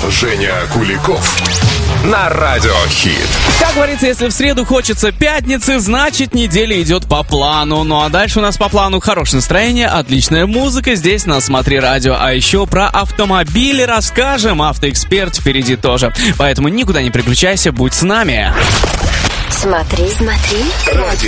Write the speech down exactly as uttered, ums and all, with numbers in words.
Женя Куликов на Радио Хит. Как говорится, если в среду хочется пятницы, значит неделя идет по плану. Ну а дальше у нас по плану хорошее настроение, отличная музыка здесь на Смотри Радио. А еще про автомобили расскажем, автоэксперт впереди тоже. Поэтому никуда не переключайся, будь с нами. Смотри, смотри. Радио